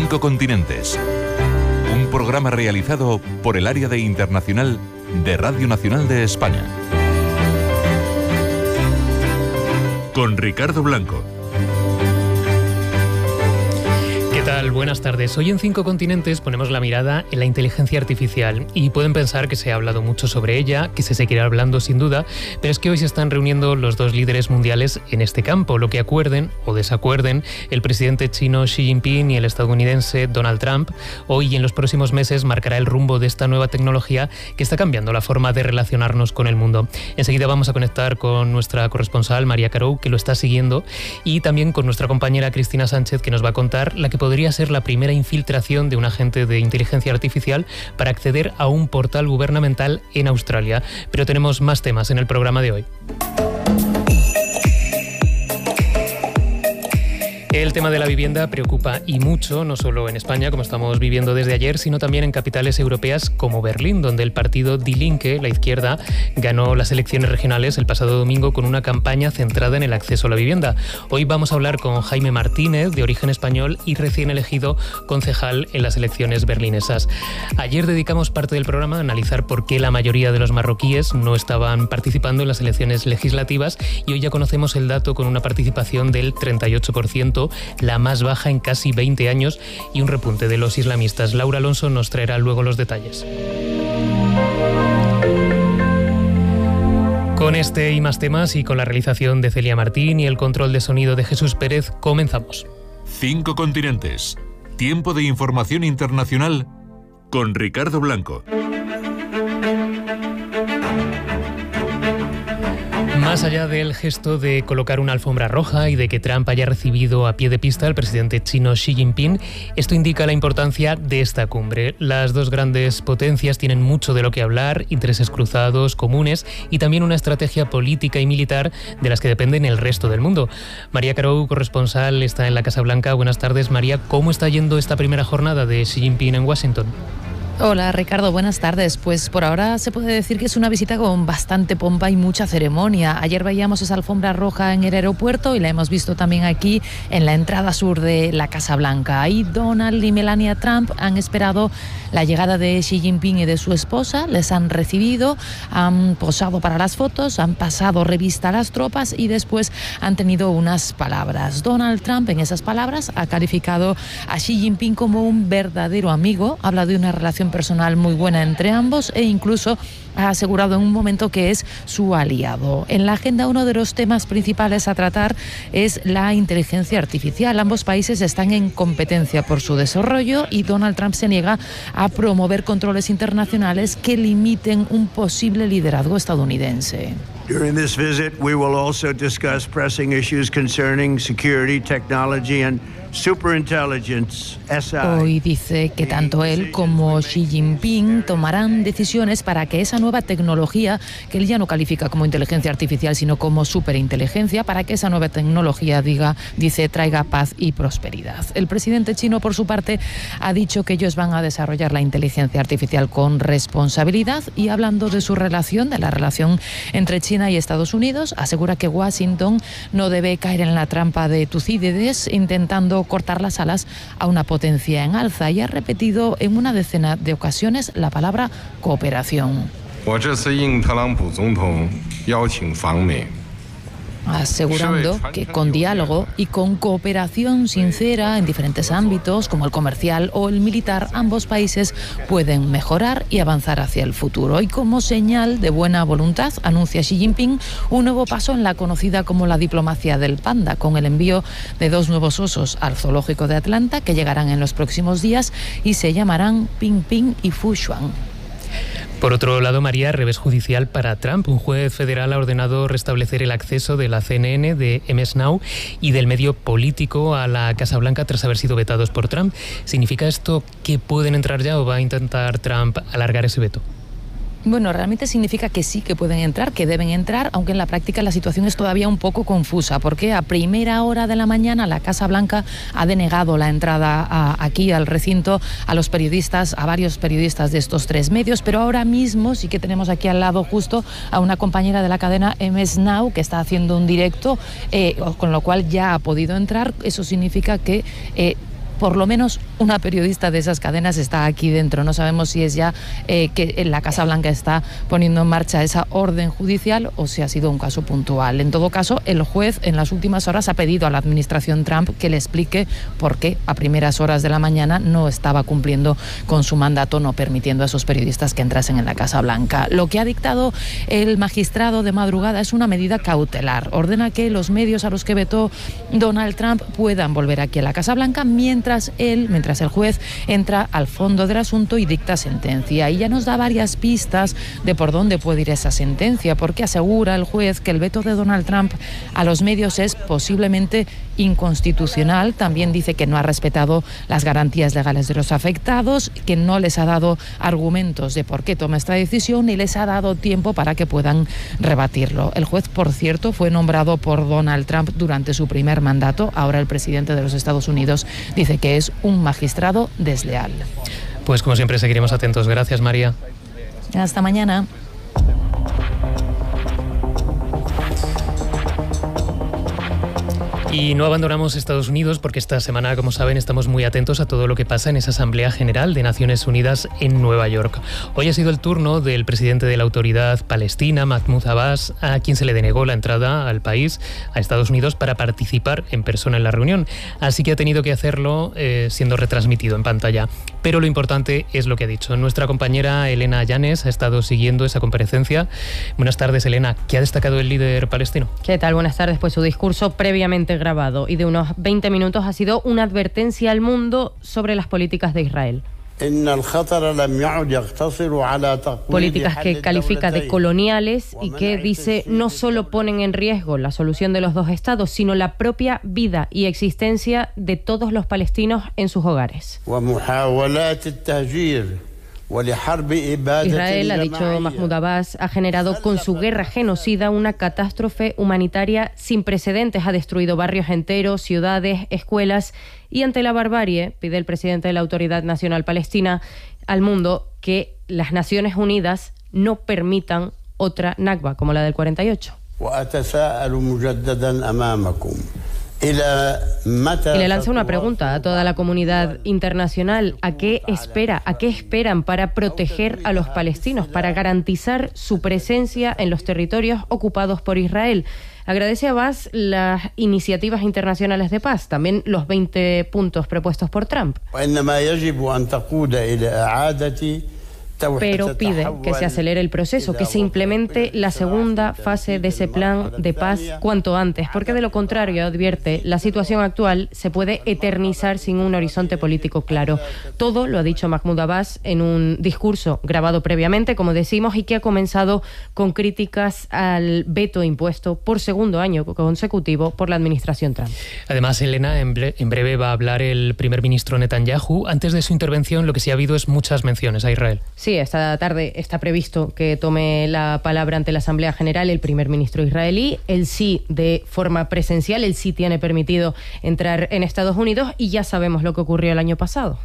5 continentes. Un programa realizado por el Área de Internacional de Radio Nacional de España. Con Ricardo Blanco. ¿Qué tal? Buenas tardes. Hoy en 5 continentes ponemos la mirada en la inteligencia artificial y pueden pensar que se ha hablado mucho sobre ella, que se seguirá hablando sin duda, pero es que hoy se están reuniendo los dos líderes mundiales en este campo. Lo que acuerden o desacuerden el presidente chino Xi Jinping y el estadounidense Donald Trump, hoy y en los próximos meses marcará el rumbo de esta nueva tecnología que está cambiando la forma de relacionarnos con el mundo. Enseguida vamos a conectar con nuestra corresponsal María Carou, que lo está siguiendo, y también con nuestra compañera Cristina Sánchez, que nos va a contar la que podría ser la primera infiltración de un agente de inteligencia artificial para acceder a un portal gubernamental en Australia. Pero tenemos más temas en el programa de hoy. El tema de la vivienda preocupa y mucho, no solo en España, como estamos viviendo desde ayer, sino también en capitales europeas como Berlín, donde el partido Die Linke, la izquierda, ganó las elecciones regionales el pasado domingo con una campaña centrada en el acceso a la vivienda. Hoy vamos a hablar con Jaime Martínez, de origen español y recién elegido concejal en las elecciones berlinesas. Ayer dedicamos parte del programa a analizar por qué la mayoría de los marroquíes no estaban participando en las elecciones legislativas y hoy ya conocemos el dato con una participación del 38%, la más baja en casi 20 años y un repunte de los islamistas. Laura Alonso nos traerá luego los detalles. Con este y más temas y con la realización de Celia Martín y el control de sonido de Jesús Pérez, comenzamos. 5 continentes. Tiempo de información internacional con Ricardo Blanco. Más allá del gesto de colocar una alfombra roja y de que Trump haya recibido a pie de pista al presidente chino Xi Jinping, esto indica la importancia de esta cumbre. Las dos grandes potencias tienen mucho de lo que hablar, intereses cruzados, comunes y también una estrategia política y militar de las que dependen el resto del mundo. María Carou, corresponsal, está en la Casa Blanca. Buenas tardes, María. ¿Cómo está yendo esta primera jornada de Xi Jinping en Washington? Hola Ricardo, buenas tardes. Pues por ahora se puede decir que es una visita con bastante pompa y mucha ceremonia. Ayer veíamos esa alfombra roja en el aeropuerto y la hemos visto también aquí en la entrada sur de la Casa Blanca. Ahí Donald y Melania Trump han esperado la llegada de Xi Jinping y de su esposa, les han recibido, han posado para las fotos, han pasado revista a las tropas y después han tenido unas palabras. Donald Trump en esas palabras ha calificado a Xi Jinping como un verdadero amigo, habla de una relación personal muy buena entre ambos e incluso ha asegurado en un momento que es su aliado. En la agenda uno de los temas principales a tratar es la inteligencia artificial. Ambos países están en competencia por su desarrollo y Donald Trump se niega a promover controles internacionales que limiten un posible liderazgo estadounidense. During this visit, we will also discuss pressing issues concerning security, technology and superintelligence. Hoy dice que tanto él como Xi Jinping tomarán decisiones para que esa nueva tecnología, que él ya no califica como inteligencia artificial, sino como superinteligencia, para que esa nueva tecnología, dice, traiga paz y prosperidad. El presidente chino, por su parte, ha dicho que ellos van a desarrollar la inteligencia artificial con responsabilidad y hablando de su relación, de la relación entre China y Estados Unidos, asegura que Washington no debe caer en la trampa de Tucídides intentando cortar las alas a una potencia en alza y ha repetido en una decena de ocasiones la palabra cooperación. Asegurando que con diálogo y con cooperación sincera en diferentes ámbitos, como el comercial o el militar, ambos países pueden mejorar y avanzar hacia el futuro. Y como señal de buena voluntad, anuncia Xi Jinping un nuevo paso en la conocida como la diplomacia del panda, con el envío de 2 nuevos osos al zoológico de Atlanta, que llegarán en los próximos días y se llamarán Ping Ping y Fu Xuan. Por otro lado, María, revés judicial para Trump. Un juez federal ha ordenado restablecer el acceso de la CNN, de MS Now y del medio político a la Casa Blanca tras haber sido vetados por Trump. ¿Significa esto que pueden entrar ya o va a intentar Trump alargar ese veto? Bueno, realmente significa que sí que pueden entrar, que deben entrar, aunque en la práctica la situación es todavía un poco confusa, porque a primera hora de la mañana la Casa Blanca ha denegado la entrada aquí al recinto a los periodistas, a varios periodistas de estos 3 medios, pero ahora mismo sí que tenemos aquí al lado justo a una compañera de la cadena MS Now que está haciendo un directo, con lo cual ya ha podido entrar. Eso significa que Por lo menos una periodista de esas cadenas está aquí dentro. No sabemos si es ya que la Casa Blanca está poniendo en marcha esa orden judicial o si ha sido un caso puntual. En todo caso, el juez en las últimas horas ha pedido a la administración Trump que le explique por qué a primeras horas de la mañana no estaba cumpliendo con su mandato, no permitiendo a esos periodistas que entrasen en la Casa Blanca. Lo que ha dictado el magistrado de madrugada es una medida cautelar. Ordena que los medios a los que vetó Donald Trump puedan volver aquí a la Casa Blanca mientras el juez entra al fondo del asunto y dicta sentencia. Y ya nos da varias pistas de por dónde puede ir esa sentencia, porque asegura el juez que el veto de Donald Trump a los medios es posiblemente inconstitucional. También dice que no ha respetado las garantías legales de los afectados, que no les ha dado argumentos de por qué toma esta decisión y les ha dado tiempo para que puedan rebatirlo. El juez, por cierto, fue nombrado por Donald Trump durante su primer mandato. Ahora el presidente de los Estados Unidos dice que es un magistrado desleal. Pues como siempre seguiremos atentos. Gracias, María. Hasta mañana. Y no abandonamos Estados Unidos porque esta semana, como saben, estamos muy atentos a todo lo que pasa en esa Asamblea General de Naciones Unidas en Nueva York. Hoy ha sido el turno del presidente de la Autoridad Palestina, Mahmoud Abbas, a quien se le denegó la entrada al país, a Estados Unidos, para participar en persona en la reunión. Así que ha tenido que hacerlo siendo retransmitido en pantalla. Pero lo importante es lo que ha dicho. Nuestra compañera Elena Llanes ha estado siguiendo esa comparecencia. Buenas tardes, Elena. ¿Qué ha destacado el líder palestino? ¿Qué tal? Buenas tardes. Pues su discurso previamente grabado y de unos 20 minutos ha sido una advertencia al mundo sobre las políticas de Israel. Políticas que califica de coloniales y que, dice, no solo ponen en riesgo la solución de los dos estados, sino la propia vida y existencia de todos los palestinos en sus hogares. Israel, ha dicho Mahmoud Abbas, ha generado con su guerra genocida una catástrofe humanitaria sin precedentes. Ha destruido barrios enteros, ciudades, escuelas, y ante la barbarie pide el presidente de la Autoridad Nacional Palestina al mundo que las Naciones Unidas no permitan otra Nakba como la del 48. Y le lanza una pregunta a toda la comunidad internacional. ¿A qué esperan para proteger a los palestinos, para garantizar su presencia en los territorios ocupados por Israel? Agradece a Abbas las iniciativas internacionales de paz, también los 20 puntos propuestos por Trump. Pero pide que se acelere el proceso, que se implemente la segunda fase de ese plan de paz cuanto antes, porque de lo contrario, advierte, la situación actual se puede eternizar sin un horizonte político claro. Todo lo ha dicho Mahmoud Abbas en un discurso grabado previamente, como decimos, y que ha comenzado con críticas al veto impuesto por segundo año consecutivo por la administración Trump. Además, Elena, en breve va a hablar el primer ministro Netanyahu. Antes de su intervención, lo que sí ha habido es muchas menciones a Israel. Sí, esta tarde está previsto que tome la palabra ante la Asamblea General el primer ministro israelí. Él sí, de forma presencial, él sí tiene permitido entrar en Estados Unidos y ya sabemos lo que ocurrió el año pasado.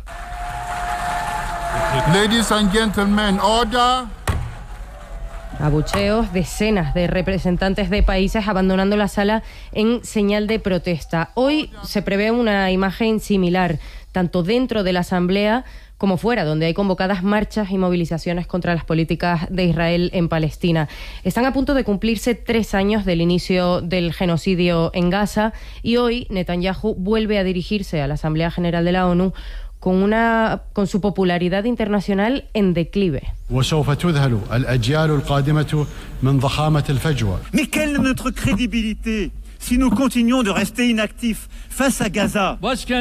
Ladies and gentlemen, order. Abucheos, decenas de representantes de países abandonando la sala en señal de protesta. Hoy se prevé una imagen similar, tanto dentro de la Asamblea como fuera, donde hay convocadas marchas y movilizaciones contra las políticas de Israel en Palestina. Están a punto de cumplirse 3 años del inicio del genocidio en Gaza y hoy Netanyahu vuelve a dirigirse a la Asamblea General de la ONU con su popularidad internacional en declive. Mais quelle est notre crédibilité si nous continuons de rester inactifs face à Gaza?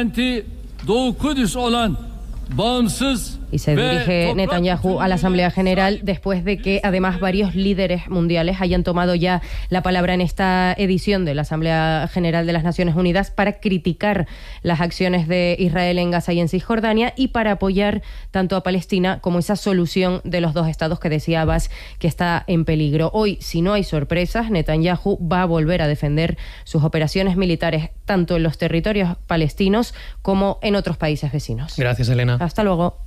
Y se dirige Netanyahu a la Asamblea General después de que además varios líderes mundiales hayan tomado ya la palabra en esta edición de la Asamblea General de las Naciones Unidas para criticar las acciones de Israel en Gaza y en Cisjordania y para apoyar tanto a Palestina como esa solución de los dos estados que decía Abbas que está en peligro. Hoy, si no hay sorpresas, Netanyahu va a volver a defender sus operaciones militares tanto en los territorios palestinos como en otros países vecinos. Gracias, Elena. Hasta luego.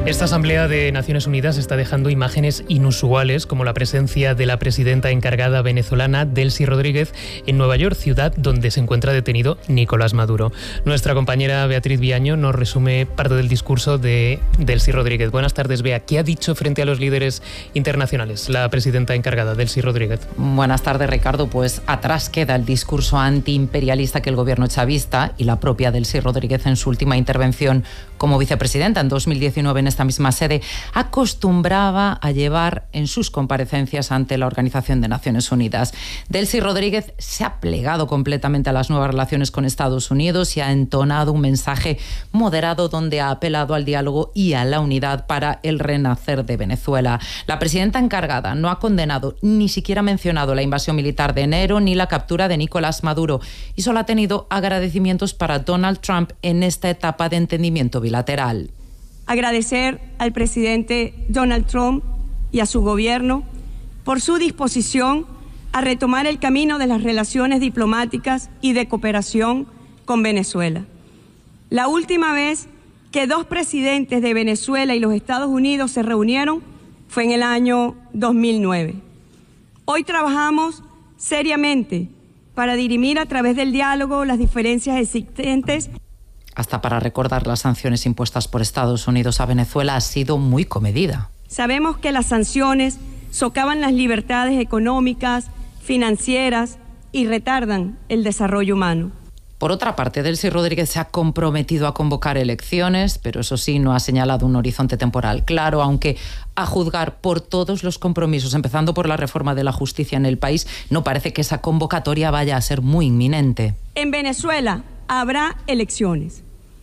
Esta Asamblea de Naciones Unidas está dejando imágenes inusuales, como la presencia de la presidenta encargada venezolana, Delcy Rodríguez, en Nueva York, ciudad donde se encuentra detenido Nicolás Maduro. Nuestra compañera Beatriz Viaño nos resume parte del discurso de Delcy Rodríguez. Buenas tardes, Bea. ¿Qué ha dicho frente a los líderes internacionales la presidenta encargada, Delcy Rodríguez? Buenas tardes, Ricardo. Pues atrás queda el discurso antiimperialista que el gobierno chavista y la propia Delcy Rodríguez en su última intervención como vicepresidenta en 2019 en esta misma sede acostumbraba a llevar en sus comparecencias ante la Organización de Naciones Unidas. Delcy Rodríguez se ha plegado completamente a las nuevas relaciones con Estados Unidos y ha entonado un mensaje moderado donde ha apelado al diálogo y a la unidad para el renacer de Venezuela. La presidenta encargada no ha condenado ni siquiera mencionado la invasión militar de enero ni la captura de Nicolás Maduro y solo ha tenido agradecimientos para Donald Trump en esta etapa de entendimiento bilateral. Agradecer al presidente Donald Trump y a su gobierno por su disposición a retomar el camino de las relaciones diplomáticas y de cooperación con Venezuela. La última vez que dos presidentes de Venezuela y los Estados Unidos se reunieron fue en el año 2009. Hoy trabajamos seriamente para dirimir a través del diálogo las diferencias existentes. Hasta para recordar las sanciones impuestas por Estados Unidos a Venezuela ha sido muy comedida. Sabemos que las sanciones socavan las libertades económicas, financieras y retardan el desarrollo humano. Por otra parte, Delcy Rodríguez se ha comprometido a convocar elecciones, pero eso sí, no ha señalado un horizonte temporal claro, aunque a juzgar por todos los compromisos, empezando por la reforma de la justicia en el país, no parece que esa convocatoria vaya a ser muy inminente. En Venezuela habrá elecciones.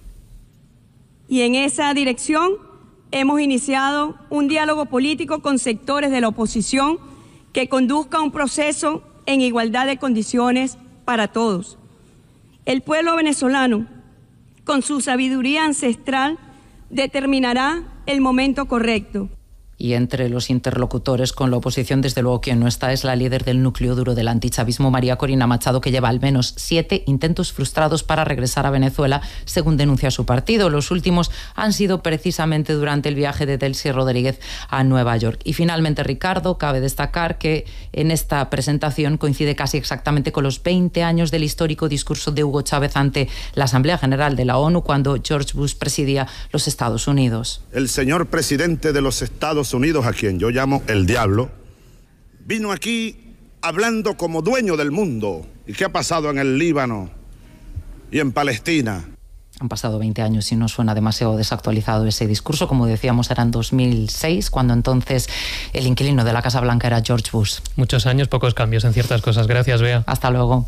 Y en esa dirección hemos iniciado un diálogo político con sectores de la oposición que conduzca a un proceso en igualdad de condiciones para todos. El pueblo venezolano, con su sabiduría ancestral, determinará el momento correcto. Y entre los interlocutores con la oposición, desde luego quien no está es la líder del núcleo duro del antichavismo, María Corina Machado, que lleva al menos 7 intentos frustrados para regresar a Venezuela, según denuncia su partido. Los últimos han sido precisamente durante el viaje de Delcy Rodríguez a Nueva York. Y finalmente, Ricardo, cabe destacar que en esta presentación coincide casi exactamente con los 20 años del histórico discurso de Hugo Chávez ante la Asamblea General de la ONU cuando George Bush presidía los Estados Unidos. El señor presidente de los Estados Unidos, a quien yo llamo el diablo, vino aquí hablando como dueño del mundo. ¿Y qué ha pasado en el Líbano y en Palestina? Han pasado 20 años y no suena demasiado desactualizado ese discurso. Como decíamos, era en 2006, cuando entonces el inquilino de la Casa Blanca era George Bush. Muchos años, pocos cambios en ciertas cosas. Gracias, Bea. Hasta luego.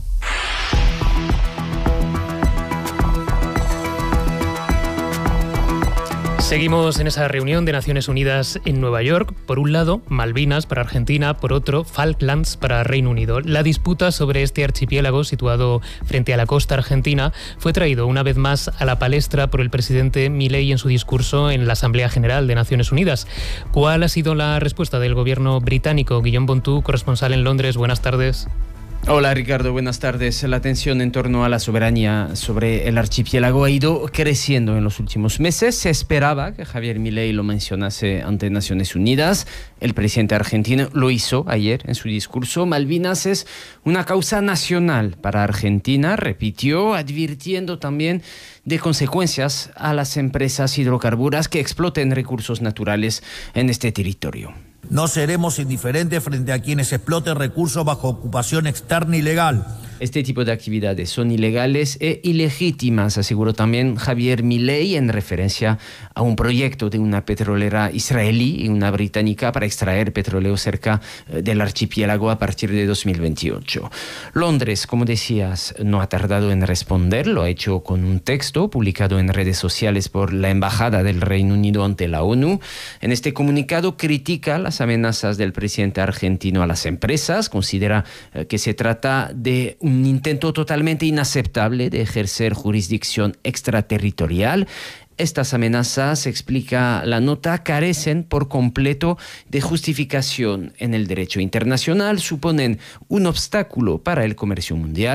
Seguimos en esa reunión de Naciones Unidas en Nueva York. Por un lado, Malvinas para Argentina, por otro, Falklands para Reino Unido. La disputa sobre este archipiélago situado frente a la costa argentina fue traído una vez más a la palestra por el presidente Milei en su discurso en la Asamblea General de Naciones Unidas. ¿Cuál ha sido la respuesta del gobierno británico? Guillaume Bontú, corresponsal en Londres. Buenas tardes. Hola Ricardo, buenas tardes. La tensión en torno a la soberanía sobre el archipiélago ha ido creciendo en los últimos meses. Se esperaba que Javier Milei lo mencionase ante Naciones Unidas. El presidente argentino lo hizo ayer en su discurso. Malvinas es una causa nacional para Argentina, repitió, advirtiendo también de consecuencias a las empresas hidrocarburas que exploten recursos naturales en este territorio. No seremos indiferentes frente a quienes exploten recursos bajo ocupación externa ilegal. Este tipo de actividades son ilegales e ilegítimas, aseguró también Javier Milei en referencia a un proyecto de una petrolera israelí y una británica para extraer petróleo cerca del archipiélago a partir de 2028. Londres, como decías, no ha tardado en responder, lo ha hecho con un texto publicado en redes sociales por la Embajada del Reino Unido ante la ONU. En este comunicado critica las amenazas del presidente argentino a las empresas, considera que se trata de un intento totalmente inaceptable de ejercer jurisdicción extraterritorial. Estas amenazas, explica la nota, carecen por completo de justificación en el derecho internacional, suponen un obstáculo para el comercio mundial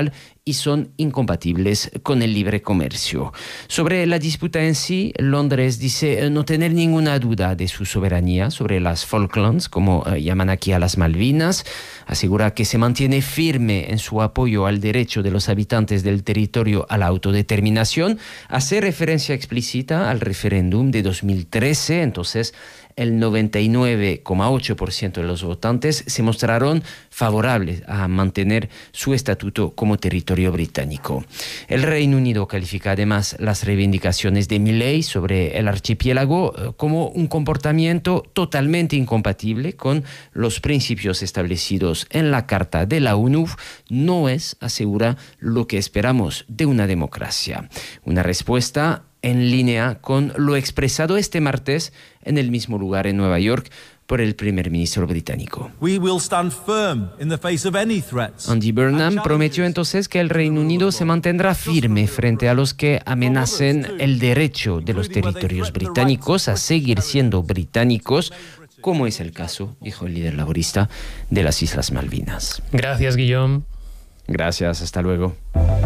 y son incompatibles con el libre comercio. Sobre la disputa en sí, Londres dice no tener ninguna duda de su soberanía sobre las Falklands, como llaman aquí a las Malvinas. Asegura que se mantiene firme en su apoyo al derecho de los habitantes del territorio a la autodeterminación. Hace referencia explícita al referéndum de 2013, entonces el 99,8% de los votantes se mostraron favorables a mantener su estatuto como territorio británico. El Reino Unido califica además las reivindicaciones de Milley sobre el archipiélago como un comportamiento totalmente incompatible con los principios establecidos en la Carta de la ONU. No es, asegura, lo que esperamos de una democracia. Una respuesta en línea con lo expresado este martes en el mismo lugar en Nueva York por el primer ministro británico. Andy Burnham prometió entonces que el Reino Unido se mantendrá firme frente a los que amenacen el derecho de los territorios británicos a seguir siendo británicos, como es el caso, dijo el líder laborista, de las Islas Malvinas. Gracias, Guillaume. Gracias, hasta luego.